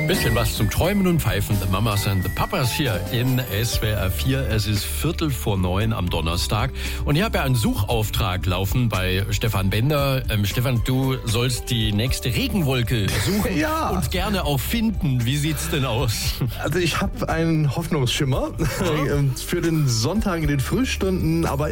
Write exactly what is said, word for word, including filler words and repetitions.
Bisschen was zum Träumen und Pfeifen. The Mamas and the Papas hier in S W R vier. Es ist Viertel vor neun am Donnerstag. Und ich habe ja einen Suchauftrag laufen bei Stefan Bender. Ähm, Stefan, du sollst die nächste Regenwolke suchen Ja. und gerne auch finden. Wie sieht's denn aus? Also ich habe einen Hoffnungsschimmer für den Sonntag in den Frühstunden, aber